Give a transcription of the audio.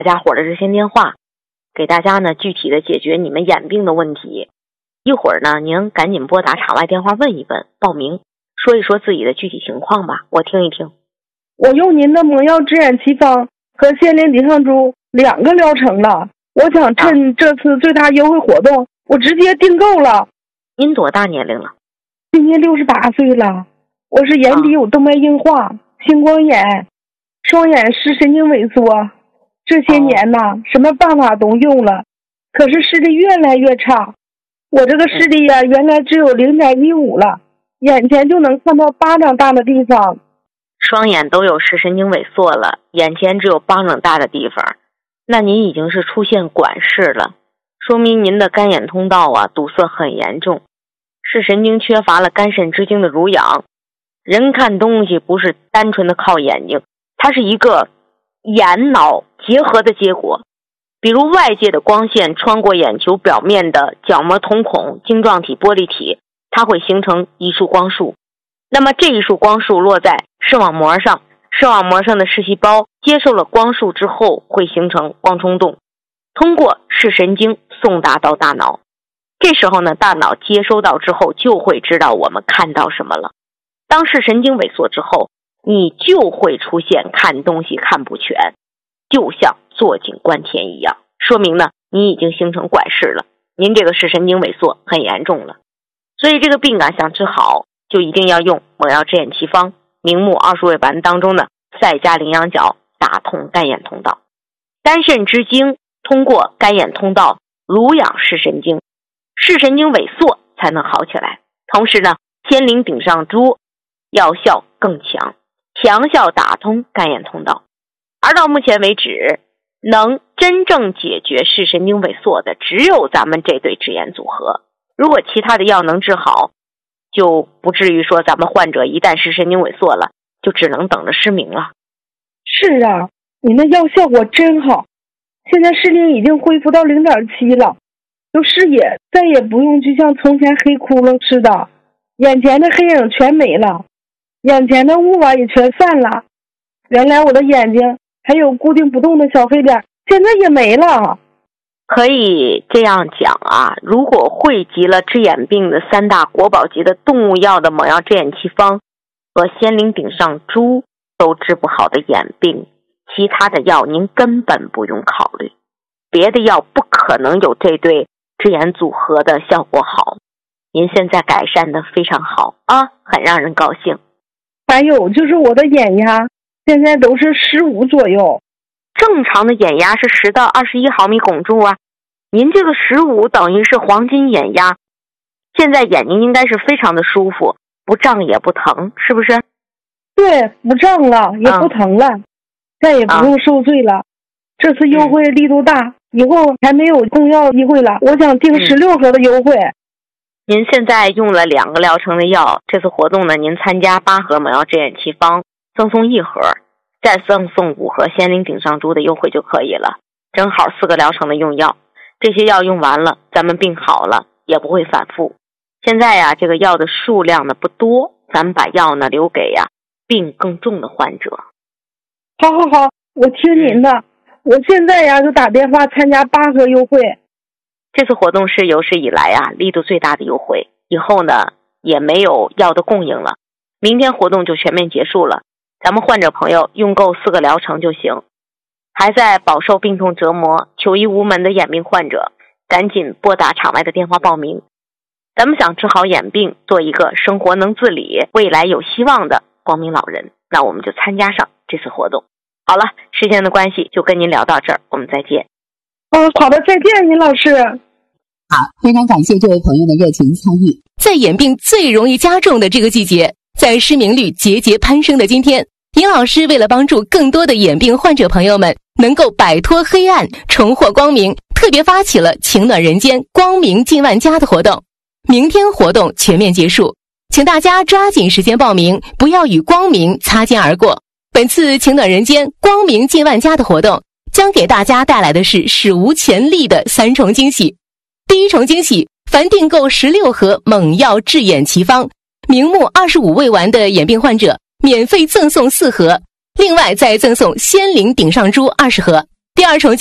大家伙的热线电话，给大家呢具体的解决你们眼病的问题。一会儿呢您赶紧拨打场外电话问一问，报名说一说自己的具体情况吧，我听一听。 我用您的蒙药治眼奇方和仙灵顶上珠2个疗程了，我想趁这次最大优惠活动，我直接订购了。 您多大年龄了？ 今年68岁了。我是眼底有动脉硬化、青光眼、双眼视神经萎缩，这些年什么办法都用了，可是视力越来越差。我这个视力原来只有 0.15 了，眼前就能看到巴掌大的地方。 双眼都有视神经萎缩了，眼前只有巴掌大的地方，那您已经是出现管视了，说明您的肝眼通道堵塞很严重，视神经缺乏了肝肾之精的濡养。人看东西不是单纯的靠眼睛，它是一个眼脑结合的结果。比如外界的光线穿过眼球表面的角膜瞳孔、晶状体、玻璃体，它会形成一束光束。那么这一束光束落在视网膜上，视网膜上的视细胞接受了光束之后，会形成光冲动，通过视神经送达到大脑。这时候呢，大脑接收到之后就会知道我们看到什么了。当视神经萎缩之后，你就会出现看东西看不全，就像坐井观天一样，说明呢你已经形成管视了，您这个视神经萎缩很严重了。所以这个病想治好，就一定要用蒙药治眼奇方明目20味丸当中的赛加羚羊角打通肝眼通道。肝肾之精通过肝眼通道濡养视神经，视神经萎缩才能好起来。同时呢，仙灵顶上珠药效更强，强效打通肝眼通道。而到目前为止，能真正解决视神经萎缩的只有咱们这对治眼组合。如果其他的药能治好，就不至于说咱们患者一旦视神经萎缩了，就只能等着失明了。 是啊，你那药效果真好，现在视力已经恢复到 0.7 了，就视野再也不用就像从前黑窟窿似的，眼前的黑影全没了，眼前的雾也全散了。原来我的眼睛还有固定不动的小黑点，现在也没了。 可以这样讲如果汇集了治眼病的3大国宝级的动物药的蒙药治眼奇方和仙灵顶上珠都治不好的眼病，其他的药您根本不用考虑，别的药不可能有这对治眼组合的效果好。您现在改善的非常好很让人高兴。 还有就是我的眼压现在都是15左右， 正常的眼压是10到21毫米汞柱您这个15等于是黄金眼压，现在眼睛应该是非常的舒服，不胀也不疼，是不是？ 对，不胀了也不疼了，再也不用受罪了。这次优惠力度大，以后还没有供药机会了，我想订16盒的优惠。 您现在用了2个疗程的药，这次活动呢，您参加8盒蒙药治眼奇方赠送1盒，再赠送5盒仙灵顶上珠的优惠就可以了，正好4个疗程的用药。这些药用完了，咱们病好了也不会反复。现在这个药的数量呢不多，咱们把药呢留给病更重的患者。 好，我听您的，我现在就打电话参加8盒优惠。 这次活动是有史以来力度最大的优惠，以后呢也没有药的供应了，明天活动就全面结束了。咱们患者朋友用够4个疗程就行。还在饱受病痛折磨、求医无门的眼病患者，赶紧拨打场外的电话报名。咱们想治好眼病，做一个生活能自理、未来有希望的光明老人，那我们就参加上这次活动。好了，时间的关系就跟您聊到这儿，我们再见。 好的，再见，尹老师。 好，非常感谢这位朋友的热情参与。 在眼病最容易加重的这个季节，在失明率节节攀升的今天，尹老师为了帮助更多的眼病患者朋友们能够摆脱黑暗，重获光明，特别发起了情暖人间光明近万家的活动。明天活动全面结束，请大家抓紧时间报名，不要与光明擦肩而过。本次情暖人间光明近万家的活动将给大家带来的是史无前例的3重惊喜。第一重惊喜，凡订购16盒蒙药治眼奇方明目25味丸的眼病患者免费赠送4盒，另外再赠送仙灵顶上珠20盒。 第二重